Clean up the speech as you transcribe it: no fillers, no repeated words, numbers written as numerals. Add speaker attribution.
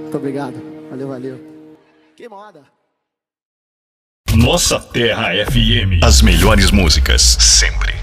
Speaker 1: Muito obrigado. Valeu, valeu. Que moda.
Speaker 2: Nossa Terra FM. As melhores músicas, sempre.